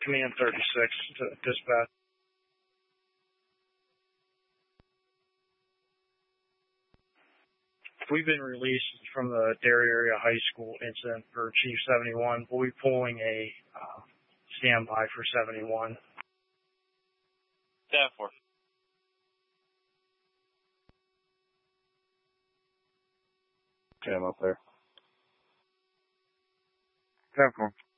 Command 36 to dispatch. We've been released from the Dairy Area High School incident for Chief 71. We'll be pulling a standby for 71. 10-4. Okay, I'm up there. 10-4.